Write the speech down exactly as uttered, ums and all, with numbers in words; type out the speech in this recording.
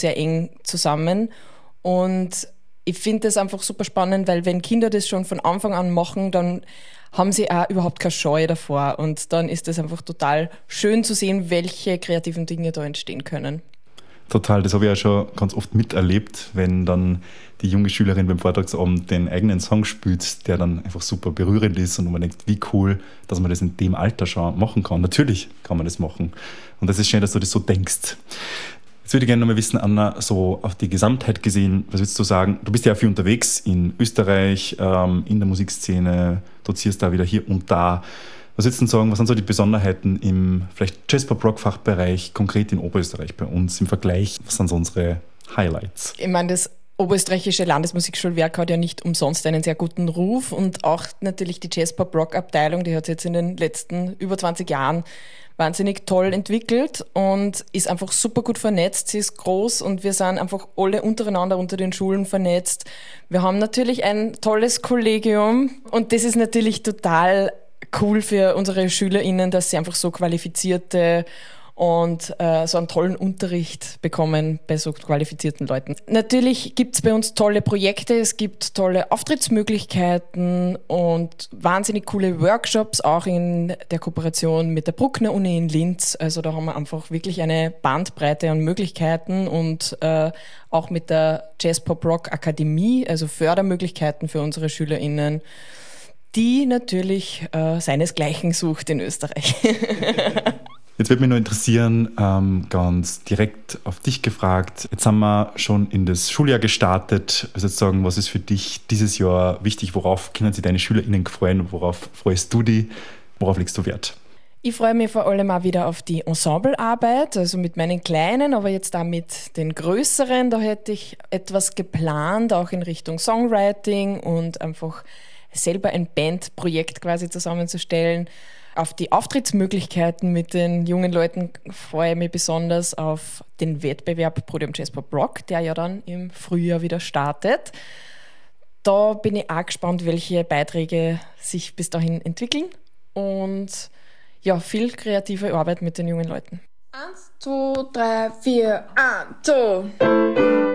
sehr eng zusammen. Und ich finde das einfach super spannend, weil wenn Kinder das schon von Anfang an machen, dann haben sie auch überhaupt keine Scheu davor. Und dann ist es einfach total schön zu sehen, welche kreativen Dinge da entstehen können. Total, das habe ich auch schon ganz oft miterlebt, wenn dann die junge Schülerin beim Vortragsabend den eigenen Song spielt, der dann einfach super berührend ist und man denkt, wie cool, dass man das in dem Alter schon machen kann. Natürlich kann man das machen. Und das ist schön, dass du das so denkst. Jetzt würde ich gerne noch mal wissen, Anna, so auf die Gesamtheit gesehen, was würdest du sagen? Du bist ja viel unterwegs in Österreich, ähm, in der Musikszene, dozierst da wieder hier und da. Was würdest du sagen, was sind so die Besonderheiten im vielleicht Jazz-Pop-Rock-Fachbereich, konkret in Oberösterreich bei uns im Vergleich? Was sind so unsere Highlights? Ich meine, das Oberösterreichische Landesmusikschulwerk hat ja nicht umsonst einen sehr guten Ruf und auch natürlich die Jazz-Pop-Rock-Abteilung, die hat sich jetzt in den letzten über zwanzig Jahren wahnsinnig toll entwickelt und ist einfach super gut vernetzt. Sie ist groß und wir sind einfach alle untereinander unter den Schulen vernetzt. Wir haben natürlich ein tolles Kollegium und das ist natürlich total cool für unsere SchülerInnen, dass sie einfach so qualifizierte und äh, so einen tollen Unterricht bekommen bei so qualifizierten Leuten. Natürlich gibt es bei uns tolle Projekte, es gibt tolle Auftrittsmöglichkeiten und wahnsinnig coole Workshops, auch in der Kooperation mit der Bruckner Uni in Linz. Also da haben wir einfach wirklich eine Bandbreite an Möglichkeiten und äh, auch mit der Jazz-Pop-Rock-Akademie, also Fördermöglichkeiten für unsere SchülerInnen, die natürlich äh, seinesgleichen sucht in Österreich. Jetzt würde mich nur interessieren, ähm, ganz direkt auf dich gefragt. Jetzt haben wir schon in das Schuljahr gestartet. Ich würde jetzt sagen, was ist für dich dieses Jahr wichtig? Worauf können sich deine SchülerInnen freuen? Worauf freust du dich? Worauf legst du Wert? Ich freue mich vor allem auch wieder auf die Ensemblearbeit, also mit meinen Kleinen, aber jetzt auch mit den Größeren. Da hätte ich etwas geplant, auch in Richtung Songwriting und einfach selber ein Bandprojekt quasi zusammenzustellen. Auf die Auftrittsmöglichkeiten mit den jungen Leuten freue ich mich besonders auf den Wettbewerb Podium Jazz Pop Rock, der ja dann im Frühjahr wieder startet. Da bin ich auch gespannt, welche Beiträge sich bis dahin entwickeln und ja, viel kreative Arbeit mit den jungen Leuten. Eins, zwei, drei, vier, eins, zwei.